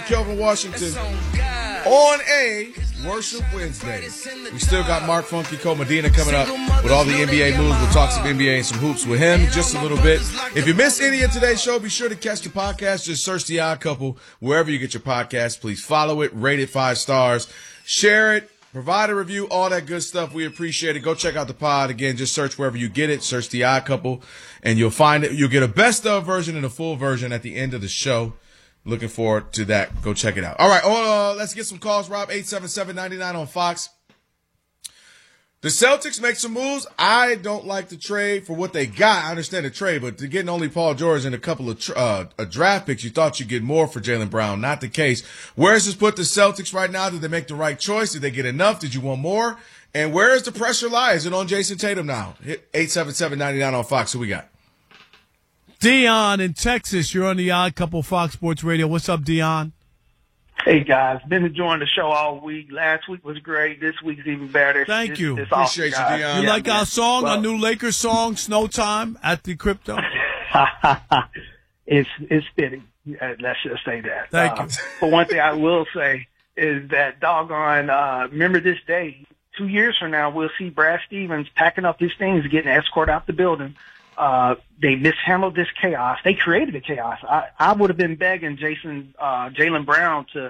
Kelvin Washington on a Worship Wednesday. We still got Mark Funky Cole Medina coming up with all the NBA moves. We'll talk some NBA and some hoops with him just a little bit. If you missed any of today's show, be sure to catch the podcast. Just search The Odd Couple wherever you get your podcast. Please follow it, rate it 5 stars, share it, provide a review, all that good stuff. We appreciate it. Go check out the pod. Again, just search wherever you get it. Search The Odd Couple, and you'll find it. You'll get a best of version and a full version at the end of the show. Looking forward to that. Go check it out. All right, let's get some calls, Rob. 877-99 on Fox. The Celtics make some moves. I don't like the trade for what they got. I understand the trade, but to getting only Paul George and a couple of draft picks, you thought you'd get more for Jaylen Brown. Not the case. Where does this put the Celtics right now? Did they make the right choice? Did they get enough? Did you want more? And where is the pressure lie? Is it on Jason Tatum now? Hit 877-99 on Fox. Who we got? Dion in Texas, you're on The Odd Couple, Fox Sports Radio. What's up, Dion? Hey, guys. Been enjoying the show all week. Last week was great. This week's even better. Thank you. Appreciate you, Dion. You like our song, our new Lakers song, Snow Time at the Crypto? It's fitting. Let's just say that. Thank you. But one thing I will say is that doggone, remember this day, 2 years from now, we'll see Brad Stevens packing up his things, getting escorted out the building. They mishandled this chaos. They created the chaos. I would have been begging Jaylen Brown to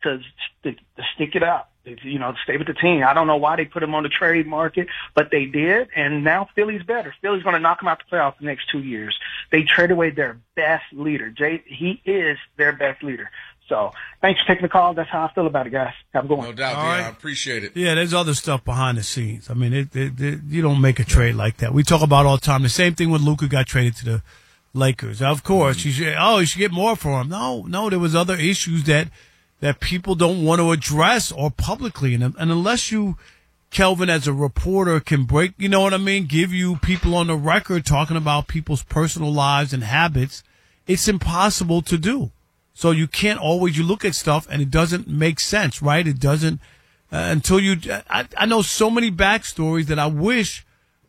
stick it up, to stay with the team. I don't know why they put him on the trade market, but they did. And now Philly's better. Philly's going to knock him out the playoffs the next 2 years. They traded away their best leader. He is their best leader. So thanks for taking the call. That's how I feel about it, guys. Have a good one. No doubt, Dion. I appreciate it. Yeah, there's other stuff behind the scenes. I mean, you don't make a trade like that. We talk about all the time. The same thing when Luka got traded to the Lakers. Of course, you should get more for him. No, there was other issues that people don't want to address or publicly. And unless you, Kelvin, as a reporter, can break, you know what I mean, give you people on the record talking about people's personal lives and habits, it's impossible to do. So you can't always, you look at stuff and it doesn't make sense, right? It doesn't, until I know so many backstories that I wish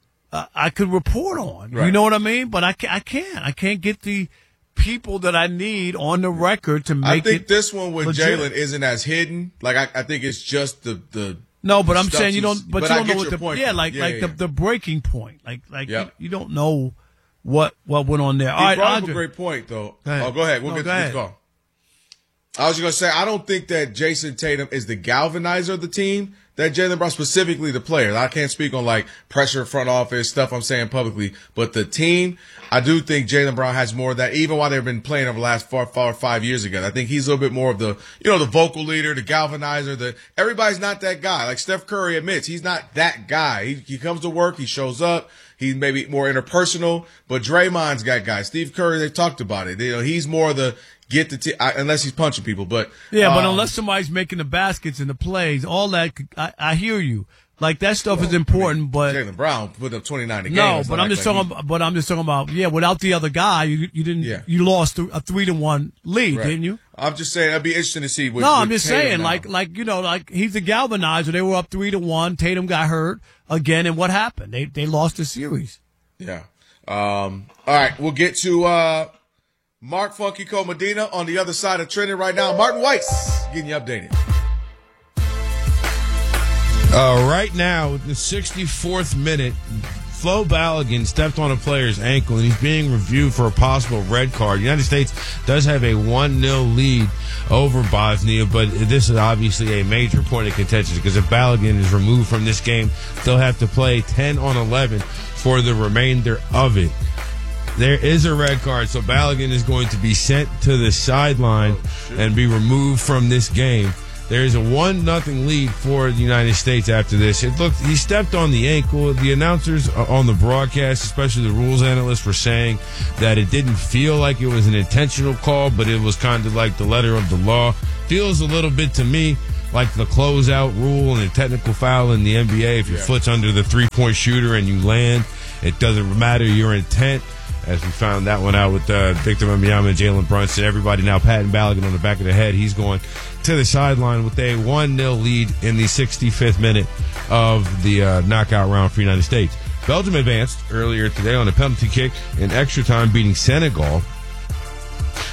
I could report on. Right. You know what I mean? But I can't get the people that I need on the record to make it. I think this one with Jaylen isn't as hidden. Like, I think it's just the No, but I'm saying you don't, but you don't know what the point. The breaking point. You don't know what went on there. All right, brought up a great point though. Go ahead. We'll get to this call. I was just going to say, I don't think that Jason Tatum is the galvanizer of the team, that Jaylen Brown, specifically the players. I can't speak on pressure front office stuff I'm saying publicly, but the team, I do think Jaylen Brown has more of that, even while they've been playing over the last 4 or 5 years ago. I think he's a little bit more of the, the vocal leader, the galvanizer, everybody's not that guy. Like Steph Curry admits, he's not that guy. He comes to work, he shows up. He's maybe more interpersonal, but Draymond's that guy. Steve Curry, they talked about it. He's more the unless he's punching people, but unless somebody's making the baskets and the plays, all that, I hear you. Like that stuff is important, but Jaylen Brown put up 29 a game. No, but I'm just talking about. Without the other guy, you didn't. Yeah. You lost a 3-1 lead, right. Didn't you? I'm just saying it'd be interesting to see. I'm just saying, like he's the galvanizer. They were up 3-1. Tatum got hurt again, and what happened? They lost the series. Yeah. All right, we'll get to Mark Funky Cole Medina on the other side of Trinity right now. Martin Weiss getting you updated. Right now, the 64th minute, Flo Balogun stepped on a player's ankle, and he's being reviewed for a possible red card. The United States does have a 1-0 lead over Bosnia, but this is obviously a major point of contention because if Balogun is removed from this game, they'll have to play 10 on 11 for the remainder of it. There is a red card, so Balogun is going to be sent to the sideline and be removed from this game. There is a 1-0 lead for the United States after this. He stepped on the ankle. The announcers on the broadcast, especially the rules analysts, were saying that it didn't feel like it was an intentional call, but it was kind of like the letter of the law. Feels a little bit to me like the closeout rule and a technical foul in the NBA. If your foot's under the three-point shooter and you land, it doesn't matter your intent. As we found that one out with Victor Wembanyama and Jalen Brunson. Everybody now patting Balogun on the back of the head. He's going to the sideline with a 1-0 lead in the 65th minute of the knockout round for the United States. Belgium advanced earlier today on a penalty kick in extra time, beating Senegal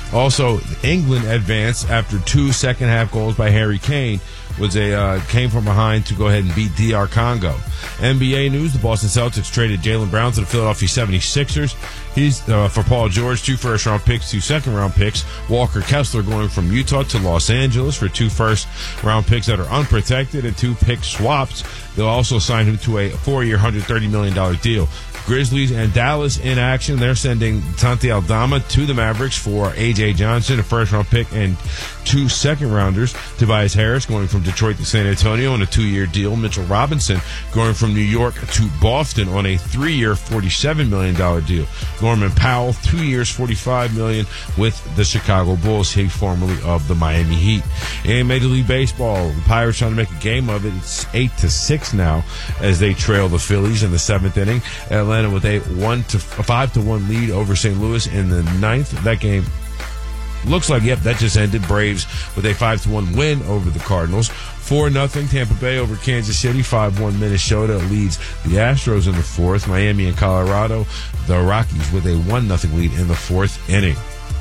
Also, England advanced after 2 second-half goals by Harry Kane. Came from behind to go ahead and beat DR Congo. NBA news, the Boston Celtics traded Jaylen Brown to the Philadelphia 76ers. He's for Paul George, 2 first-round picks, 2 second-round picks. Walker Kessler going from Utah to Los Angeles for 2 first-round picks that are unprotected and 2 pick swaps. They'll also sign him to a 4-year, $130 million deal. Grizzlies and Dallas in action. They're sending Santi Aldama to the Mavericks for A.J. Johnson, a first-round pick, and 2 second-rounders. Tobias Harris going from Detroit to San Antonio on a 2-year deal. Mitchell Robinson going from New York to Boston on a 3-year, $47 million deal. Norman Powell, 2 years, $45 million with the Chicago Bulls, he formerly of the Miami Heat. In Major League Baseball, the Pirates trying to make a game of it. It's 8-6 now as they trail the Phillies in the 7th inning. Atlanta with a 5-1 lead over St. Louis in the 9th. That game looks like, that just ended. Braves with a 5-1 win over the Cardinals. 4-0 Tampa Bay over Kansas City. 5-1 Minnesota leads the Astros in the 4th. Miami and Colorado, the Rockies with a 1-0 lead in the 4th inning.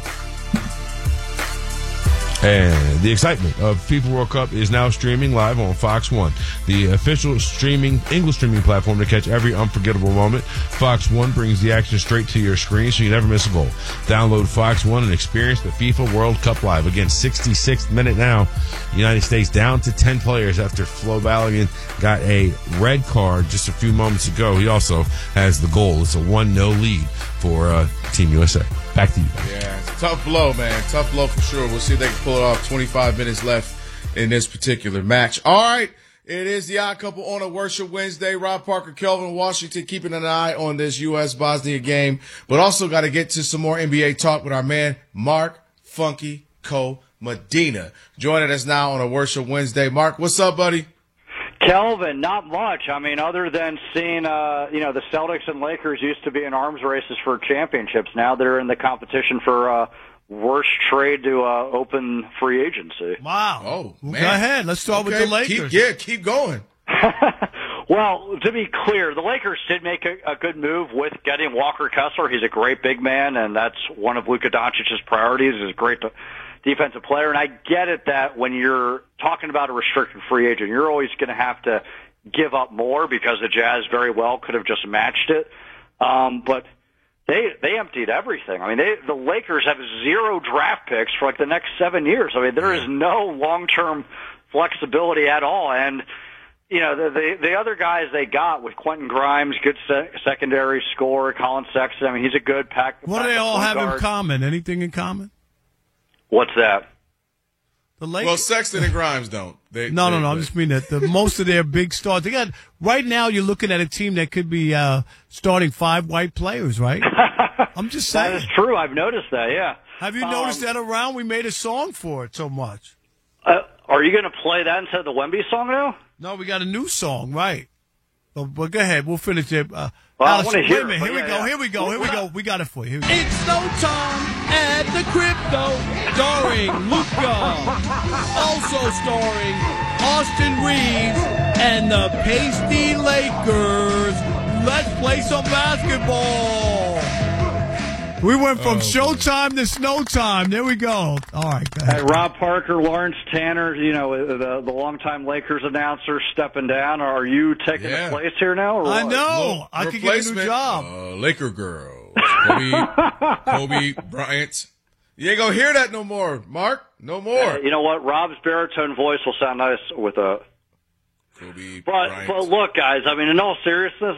And the excitement of FIFA World Cup is now streaming live on Fox One, the official English streaming platform to catch every unforgettable moment. Fox One brings the action straight to your screen so you never miss a goal. Download Fox One and experience the FIFA World Cup live. Again, 66th minute now. United States down to 10 players after Flo Balogun got a red card just a few moments ago. He also has the goal. It's a 1-0 lead for Team USA. Back to you. Yeah, it's a tough blow, man. Tough blow for sure. We'll see if they can pull it off. 25 minutes left in this particular match. All right. It is the Odd Couple on a Worship Wednesday. Rob Parker, Kelvin Washington, keeping an eye on this U.S.-Bosnia game, but also got to get to some more NBA talk with our man, Mark Funky Co-Medina. Joining us now on a Worship Wednesday. Mark, what's up, buddy? Kelvin, not much. I mean, other than seeing, the Celtics and Lakers used to be in arms races for championships. Now they're in the competition for worst trade to open free agency. Wow. Oh, man. Go ahead. Let's start with the Lakers. Keep going. Well, to be clear, the Lakers did make a good move with getting Walker Kessler. He's a great big man, and that's one of Luka Doncic's priorities. He's a great defensive player, and I get it that when you're talking about a restricted free agent, you're always going to have to give up more because the Jazz very well could have just matched it. But they emptied everything. I mean, the Lakers have 0 draft picks for like the next 7 years. I mean, there is no long-term flexibility at all. And the other guys they got with Quentin Grimes, good secondary scorer, Colin Sexton. I mean, he's a good pack. What do they all have in common? Anything in common? What's that? The Lakers. Well, Sexton and Grimes don't. No. I just mean that most of their big stars. They got right now. You're looking at a team that could be starting 5 white players, right? I'm just saying. That is true. I've noticed that. Yeah. Have you noticed that around? We made a song for it so much. Are you going to play that instead of the Wemby song now? No, we got a new song, right? But go ahead. We'll finish it. I want to hear it. Here we go. We got it for you. It's Snowtime at the Crypto, starring Luka, also starring Austin Reeves and the Pasty Lakers. Let's play some basketball. We went from Showtime to Snowtime. There we go. All right. Go ahead. Rob Parker, Lawrence Tanner, the longtime Lakers announcer stepping down. Are you taking the place here now? Or I what? know. I could get a new job. Laker girls. Kobe Bryant. You ain't going to hear that no more, Mark. No more. You know what? Rob's baritone voice will sound nice with a Kobe Bryant. But look, guys, I mean, in all seriousness,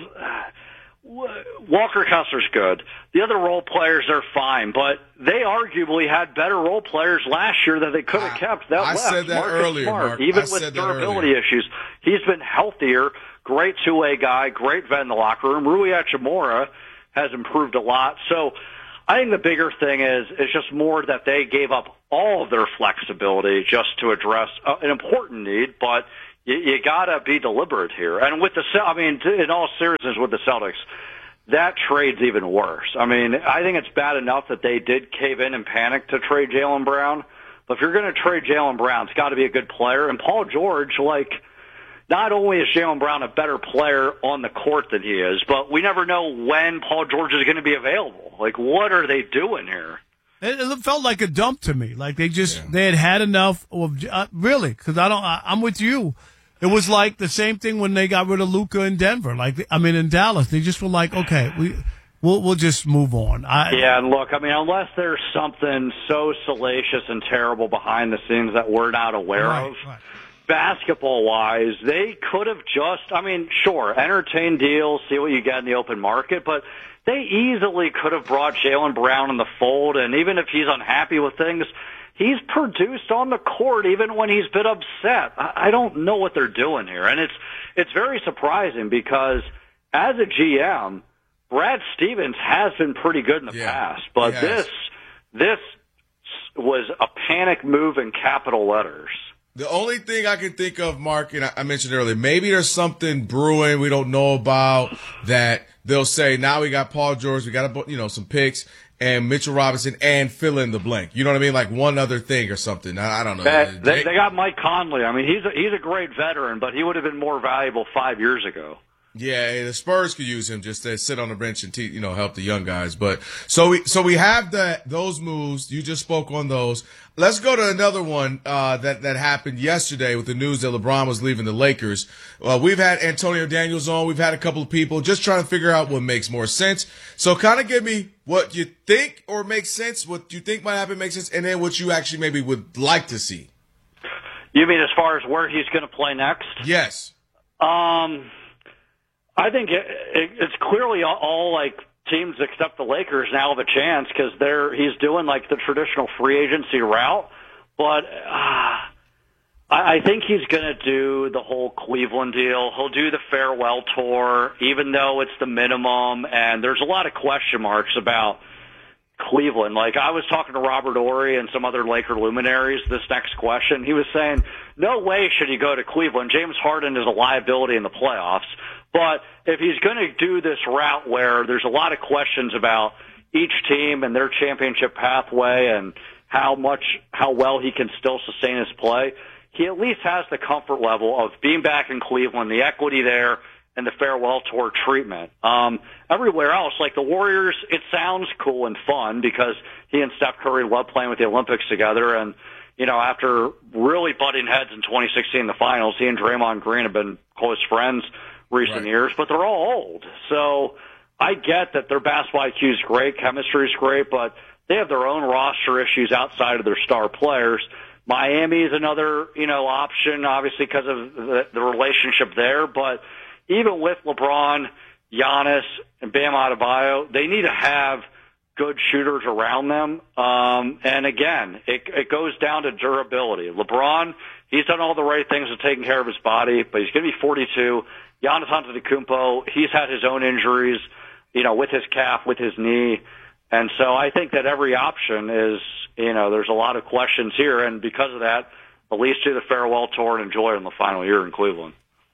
Walker Kessler's good. The other role players are fine, but they arguably had better role players last year that they could have kept. I said that earlier, Mark. Even with durability issues, he's been healthier. Great two-way guy, great vet in the locker room. Rui Hachimura has improved a lot. So I think the bigger thing is just more that they gave up all of their flexibility just to address an important need, but you got to be deliberate here. And with in all seriousness, with the Celtics, that trade's even worse. I mean, I think it's bad enough that they did cave in and panic to trade Jaylen Brown. But if you're going to trade Jaylen Brown, it's got to be a good player. And Paul George, not only is Jaylen Brown a better player on the court than he is, but we never know when Paul George is going to be available. What are they doing here? It felt like a dump to me. Like they had enough of really, because I'm with you. It was like the same thing when they got rid of Luka in Denver. In Dallas, they just were like, okay, we'll just move on. And look, unless there's something so salacious and terrible behind the scenes that we're not aware of. Right. Basketball-wise, they could have sure, entertain deals, see what you get in the open market, but they easily could have brought Jaylen Brown in the fold, and even if he's unhappy with things, he's produced on the court even when he's been upset. I don't know what they're doing here, and it's very surprising because as a GM, Brad Stevens has been pretty good in the past, but this was a panic move in capital letters. The only thing I can think of, Mark, and I mentioned earlier, maybe there's something brewing we don't know about that they'll say, now we got Paul George, we got some picks, and Mitchell Robinson, and fill in the blank. You know what I mean? Like one other thing or something. I don't know. They got Mike Conley. He's a great veteran, but he would have been more valuable 5 years ago. Yeah, the Spurs could use him just to sit on the bench and help the young guys. But so we have those moves. You just spoke on those. Let's go to another one that happened yesterday with the news that LeBron was leaving the Lakers. We've had Antonio Daniels on. We've had a couple of people just trying to figure out what makes more sense. So kind of give me what you think or makes sense, what you think might happen makes sense, and then what you actually maybe would like to see. You mean as far as where he's going to play next? Yes. I think it's clearly all like teams except the Lakers now have a chance because he's doing like the traditional free agency route. But I think he's going to do the whole Cleveland deal. He'll do the farewell tour, even though it's the minimum. And there's a lot of question marks about Cleveland. Like I was talking to Robert Horry and some other Laker luminaries this next question. He was saying, no way should he go to Cleveland. James Harden is a liability in the playoffs. But if he's going to do this route where there's a lot of questions about each team and their championship pathway and how well he can still sustain his play, he at least has the comfort level of being back in Cleveland, the equity there, and the farewell tour treatment. Everywhere else, like the Warriors, it sounds cool and fun because he and Steph Curry love playing with the Olympics together. And, after really butting heads in 2016 in the finals, he and Draymond Green have been close friends recent years, but they're all old. So I get that their basketball IQ is great, chemistry is great, but they have their own roster issues outside of their star players. Miami is another, option, obviously, because of the relationship there. But even with LeBron, Giannis, and Bam Adebayo, they need to have good shooters around them. And again, it goes down to durability. LeBron, he's done all the right things to taking care of his body, but he's going to be 42. Giannis Antetokounmpo, he's had his own injuries, with his calf, with his knee. And so I think that every option is, there's a lot of questions here. And because of that, at least do the farewell tour and enjoy it in the final year in Cleveland.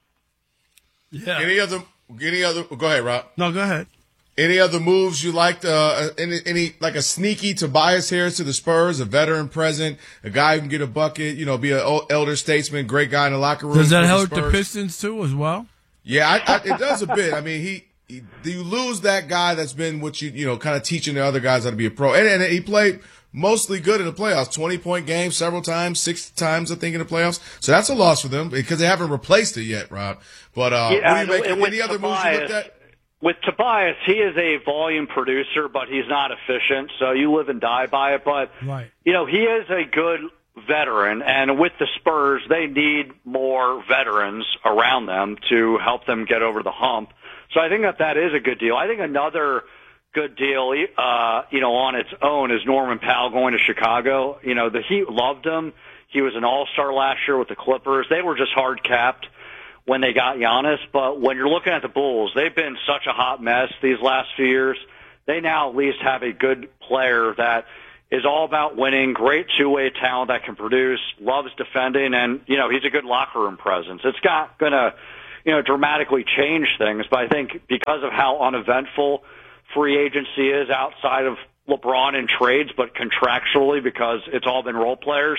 Yeah. Any other, go ahead, Rob. No, go ahead. Any other moves you liked? Any like a sneaky Tobias Harris to the Spurs, a veteran present, a guy who can get a bucket, be an elder statesman, great guy in the locker room. Does that help the Pistons too as well? Yeah, it does a bit. You lose that guy that's been what kind of teaching the other guys how to be a pro, and he played mostly good in the playoffs. 20-point games several times, 6 times I think in the playoffs. So that's a loss for them because they haven't replaced it yet, Rob. But what do you make? Any other moves you looked at? With Tobias, he is a volume producer, but he's not efficient, so you live and die by it. But, he is a good veteran, and with the Spurs, they need more veterans around them to help them get over the hump. So I think that is a good deal. I think another good deal, on its own is Norman Powell going to Chicago. The Heat loved him. He was an all-star last year with the Clippers. They were just hard-capped when they got Giannis, but when you're looking at the Bulls, they've been such a hot mess these last few years. They now at least have a good player that is all about winning, great two-way talent that can produce, loves defending, and, he's a good locker room presence. It's not going to, dramatically change things, but I think because of how uneventful free agency is outside of LeBron and trades, but contractually because it's all been role players,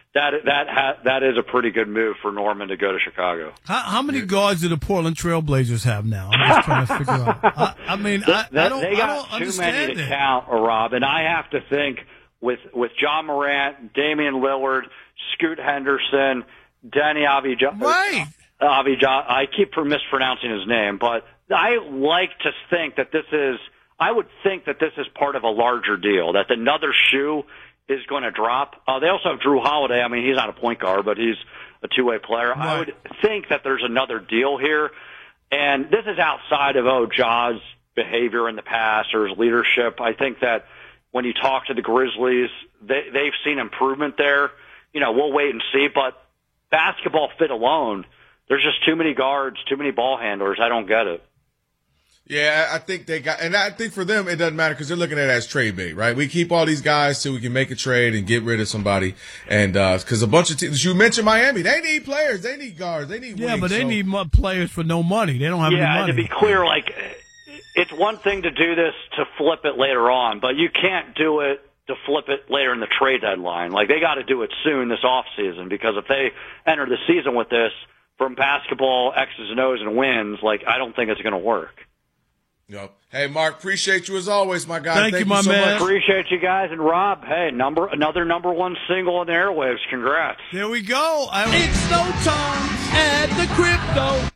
that is a pretty good move for Norman to go to Chicago. How many guards do the Portland Trailblazers have now? I'm just trying to figure out. I don't too many to count, Rob, and I have to think with John Morant, Damian Lillard, Scoot Henderson, Denny Avdija. Right. I keep mispronouncing his name, but I like to think that I would think that this is part of a larger deal, that another shoe is going to drop. They also have Drew Holiday. I mean, he's not a point guard, but he's a two-way player. Right. I would think that there's another deal here. And this is outside of, Ja's behavior in the past or his leadership. I think that when you talk to the Grizzlies, they've seen improvement there. We'll wait and see. But basketball fit alone, there's just too many guards, too many ball handlers. I don't get it. Yeah, I think and I think for them it doesn't matter because they're looking at it as trade bait, right? We keep all these guys till we can make a trade and get rid of somebody. And because a bunch of teams, you mentioned Miami, they need players, they need guards, they need wings. But they need players for no money. They don't have any money. Yeah, to be clear, it's one thing to do this to flip it later on, but you can't do it to flip it later in the trade deadline. They got to do it soon this off season, because if they enter the season with this from basketball X's and O's and wins, I don't think it's going to work. Yep. Hey, Mark, appreciate you as always, my guy. Thank you, my so man. much. Appreciate you guys. And Rob, hey, another number one single in the airwaves. Congrats. There we go. It's no time at the crypto.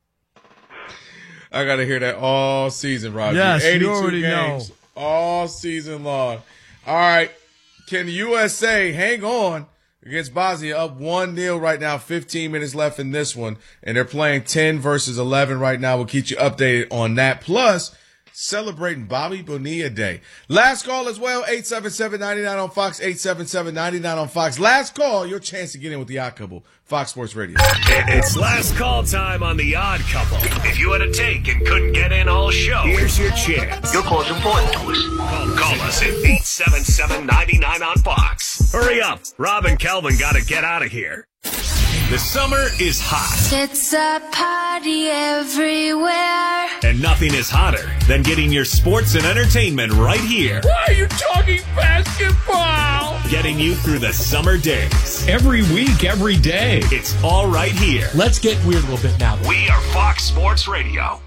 I got to hear that all season, Roger. Yes, 82 you already games, know. all season long. All right. Can the USA hang on against Bosnia, up 1-0 right now, 15 minutes left in this one, and they're playing 10 versus 11 right now. We'll keep you updated on that. Plus, celebrating Bobby Bonilla Day. Last call as well, 877-99 on Fox, 877-99 on Fox. Last call, your chance to get in with the Odd Couple, Fox Sports Radio. It's last call time on the Odd Couple. If you had a take and couldn't get in all show, here's your chance. Your call's important to us. Call us at 877-99 on Fox. Hurry up. Rob and Kelvin got to get out of here. The summer is hot. It's a party everywhere. And nothing is hotter than getting your sports and entertainment right here. Why are you talking basketball? Getting you through the summer days. Every week, every day. It's all right here. Let's get weird a little bit now. We are Fox Sports Radio.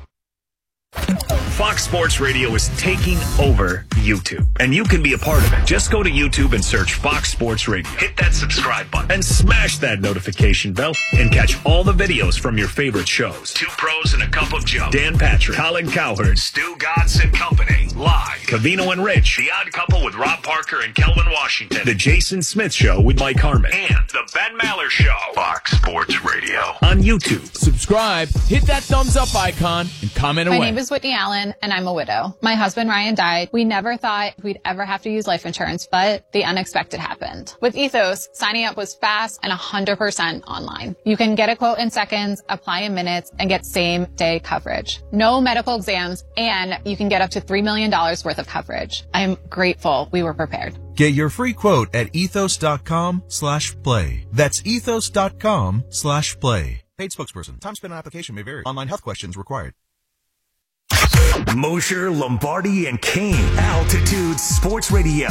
Fox Sports Radio is taking over YouTube, and you can be a part of it. Just go to YouTube and search Fox Sports Radio. Hit that subscribe button and smash that notification bell and catch all the videos from your favorite shows. Two Pros and a Cup of Joe. Dan Patrick, Colin Cowherd, Stu Godson Company. Live. Covino and Rich. The Odd Couple with Rob Parker and Kelvin Washington. The Jason Smith Show with Mike Harmon. And the Ben Maller Show. Fox Sports Radio. On YouTube. Subscribe, hit that thumbs up icon, and comment away. My name is Whitney Allen, and I'm a widow. My husband, Ryan, died. We never thought we'd ever have to use life insurance, but the unexpected happened. With Ethos, signing up was fast and 100% online. You can get a quote in seconds, apply in minutes, and get same-day coverage. No medical exams, and you can get up to $3 million worth of coverage. I'm grateful we were prepared. Get your free quote at ethos.com/play. That's ethos.com/play. Paid spokesperson. Time spent on application may vary. Online health questions required. Mosher, Lombardi, and Kane. Altitude Sports Radio.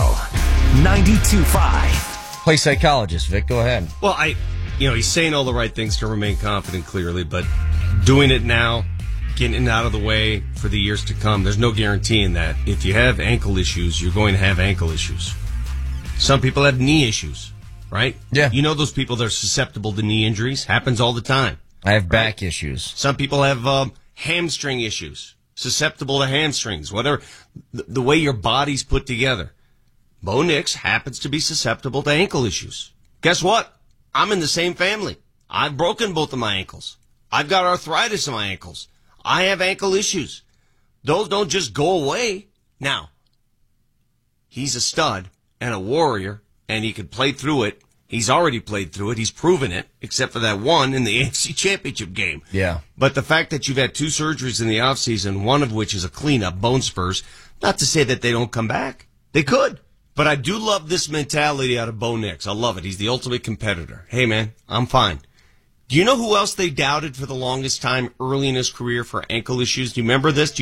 92.5. Play psychologist, Vic. Go ahead. Well, he's saying all the right things to remain confident, clearly, but doing it now, getting it out of the way for the years to come, there's no guaranteeing that. If you have ankle issues, you're going to have ankle issues. Some people have knee issues, right? Yeah. You know those people that are susceptible to knee injuries? Happens all the time. I have back issues. Some people have hamstring issues. Susceptible to hamstrings, whatever, the way your body's put together. Bo Nix happens to be susceptible to ankle issues. Guess what? I'm in the same family. I've broken both of my ankles. I've got arthritis in my ankles. I have ankle issues. Those don't just go away. Now, he's a stud and a warrior, and he could play through it. He's already played through it. He's proven it, except for that one in the AFC Championship game. Yeah. But the fact that you've had two surgeries in the offseason, one of which is a cleanup, bone spurs, not to say that they don't come back. They could. But I do love this mentality out of Bo Nix. I love it. He's the ultimate competitor. Hey, man, I'm fine. Do you know who else they doubted for the longest time early in his career for ankle issues? Do you remember this?